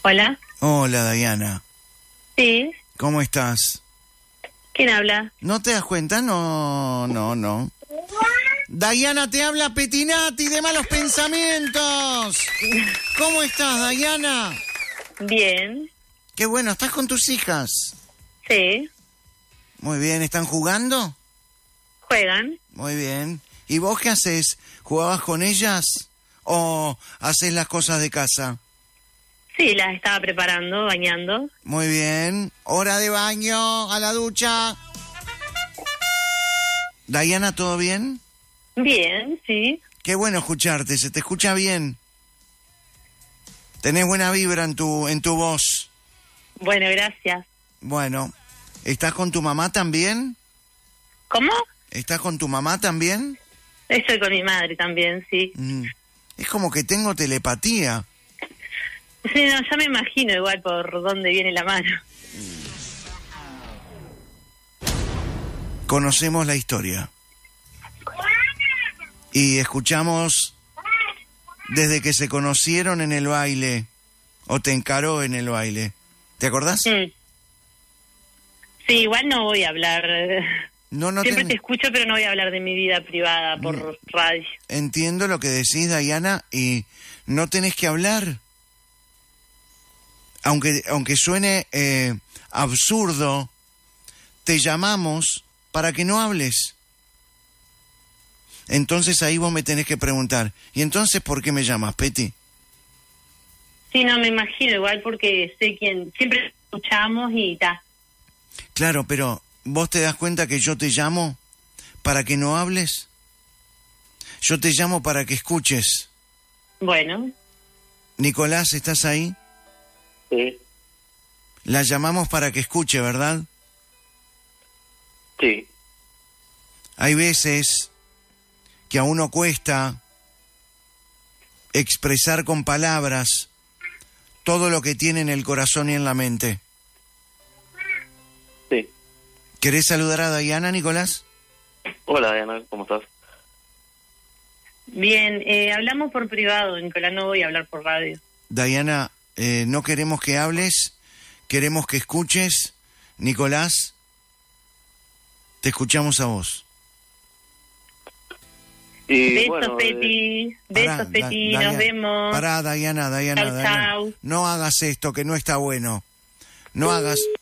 Hola. Hola, Dayana. Sí. ¿Cómo estás? ¿Quién habla? ¿No te das cuenta? No. Dayana, te habla Petinati de Malos Pensamientos. ¿Cómo estás, Dayana? Bien. Qué bueno, ¿estás con tus hijas? Sí. Muy bien, ¿están jugando? ¿Juegan? Muy bien. ¿Y vos qué haces? ¿Jugabas con ellas o haces las cosas de casa? Sí, las estaba preparando, bañando. Muy bien. Hora de baño, a la ducha. Dayana, ¿todo bien? Bien, sí. Qué bueno escucharte, se te escucha bien. Tenés buena vibra en tu voz. Bueno, gracias. Bueno, ¿estás con tu mamá también? ¿Cómo? ¿Estás con tu mamá también? Estoy con mi madre también, sí. Es como que tengo telepatía. Sí, no, ya me imagino igual por dónde viene la mano. Conocemos la historia. Y escuchamos desde que se conocieron en el baile, o te encaró en el baile. ¿Te acordás? Sí, igual no voy a hablar. No Siempre te escucho, pero no voy a hablar de mi vida privada por radio. Entiendo lo que decís, Dayana, y no tenés que hablar. Aunque suene absurdo, te llamamos para que no hables. Entonces ahí vos me tenés que preguntar, ¿y entonces por qué me llamas, Peti? Sí, no, me imagino igual porque sé quién. Siempre escuchamos y ta. Claro, pero ¿vos te das cuenta que yo te llamo para que no hables? Yo te llamo para que escuches. Bueno. Nicolás, ¿estás ahí? Sí. La llamamos para que escuche, ¿verdad? Sí. Hay veces que a uno cuesta expresar con palabras todo lo que tiene en el corazón y en la mente. Sí. ¿Querés saludar a Dayana, Nicolás? Hola, Diana, ¿cómo estás? Bien, hablamos por privado, Nicolás, no voy a hablar por radio. Dayana, no queremos que hables, queremos que escuches. Nicolás, te escuchamos a vos. Y, Besos, bueno, Peti. Besos, Peti. Nos vemos. Pará, Dayana. Chau, chau. No hagas esto, que no está bueno. No hagas...